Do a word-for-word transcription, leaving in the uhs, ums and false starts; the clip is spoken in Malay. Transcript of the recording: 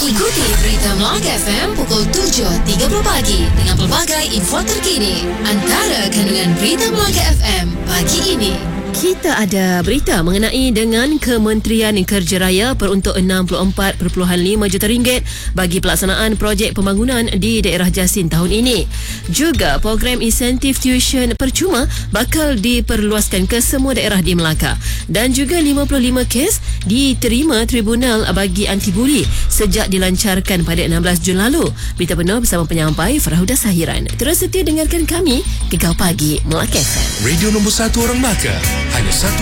Ikuti Berita Melaka F M pukul tujuh tiga puluh pagi dengan pelbagai info terkini. Antara kandungan Berita Melaka F M pagi ini. Kita ada berita mengenai dengan Kementerian Kerja Raya peruntuk enam puluh empat perpuluhan lima juta ringgit bagi pelaksanaan projek pembangunan di daerah Jasin tahun ini. Juga program insentif tuition percuma bakal diperluaskan ke semua daerah di Melaka. Dan juga lima puluh lima kes diterima tribunal bagi anti buli sejak dilancarkan pada enam belas Jun lalu. Berita penuh bersama penyampai Farhuda Sahiran. Terus setia dengarkan kami Gegar Pagi Melaka F M. Radio nombor satu orang Melaka. Hanya satu